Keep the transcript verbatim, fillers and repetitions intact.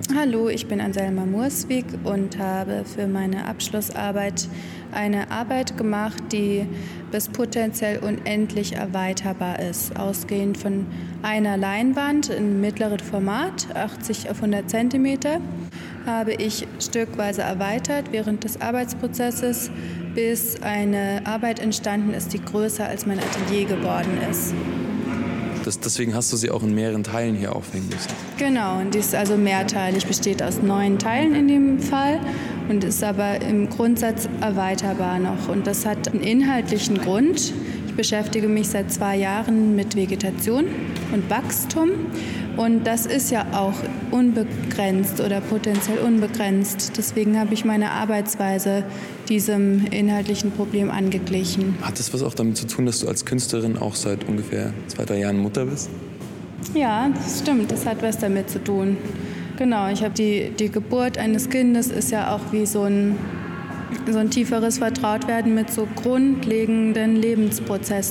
Hallo, ich bin Anselma Murswig und habe für meine Abschlussarbeit eine Arbeit gemacht, die bis potenziell unendlich erweiterbar ist. Ausgehend von einer Leinwand in mittlerem Format, achtzig auf hundert Zentimeter, habe ich stückweise erweitert während des Arbeitsprozesses, bis eine Arbeit entstanden ist, die größer als mein Atelier geworden ist. Das, deswegen hast du sie auch in mehreren Teilen hier aufhängen müssen. Genau, und die ist also mehrteilig, besteht aus neun Teilen in dem Fall und ist aber im Grundsatz erweiterbar noch. Und das hat einen inhaltlichen Grund. Ich beschäftige mich seit zwei Jahren mit Vegetation und Wachstum und das ist ja auch unbegrenzt oder potenziell unbegrenzt. Deswegen habe ich meine Arbeitsweise diesem inhaltlichen Problem angeglichen. Hat das was auch damit zu tun, dass du als Künstlerin auch seit ungefähr zwei, drei Jahren Mutter bist? Ja, das stimmt, das hat was damit zu tun. Genau, ich habe die, die Geburt eines Kindes ist ja auch wie so ein, so ein tieferes Vertrautwerden mit so grundlegenden Lebensprozessen.